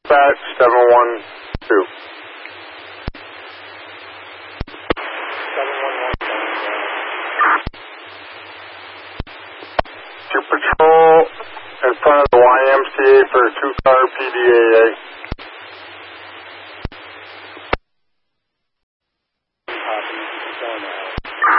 Dispatch 712. 711. To patrol in front of the YMCA for a 2-car PDAA.